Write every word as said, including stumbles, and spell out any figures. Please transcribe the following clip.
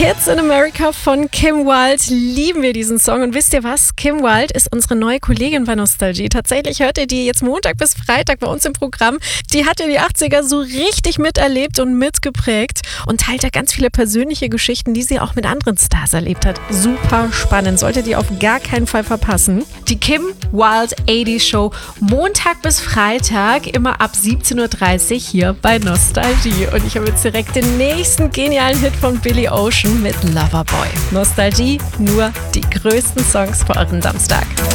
Kids in America von Kim Wilde. Lieben wir diesen Song. Und wisst ihr was? Kim Wilde ist unsere neue Kollegin bei Nostalgie. Tatsächlich hört ihr die jetzt Montag bis Freitag bei uns im Programm. Die hat ja die achtziger so richtig miterlebt und mitgeprägt und teilt da ganz viele persönliche Geschichten, die sie auch mit anderen Stars erlebt hat. Super spannend. Solltet ihr auf gar keinen Fall verpassen. Die Kim Wilde achtziger Show Montag bis Freitag immer ab siebzehn Uhr dreißig hier bei Nostalgie. Und ich habe jetzt direkt den nächsten genialen Hit von Billy Ocean mit Loverboy. Nostalgie, nur die größten Songs vor eurem Samstag.